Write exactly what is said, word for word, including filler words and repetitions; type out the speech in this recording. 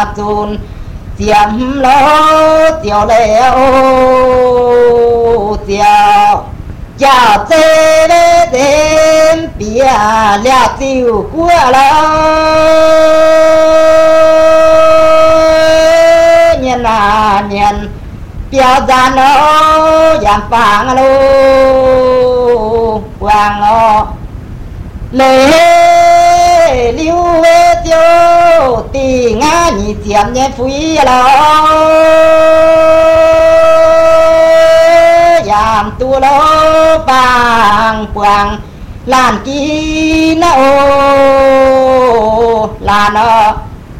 dùn diệm lô tiểu lệ ô tiểu chào tê đê đêm bia lẹ tiêu của lỡ nhân là nhân bia gian ô giảm phàng lô hoàng ô lê liu hê tiêu tì ngã nhị tiệm nhé phui lỡ giảm tu lô bàng quàng làn kia na ô là nó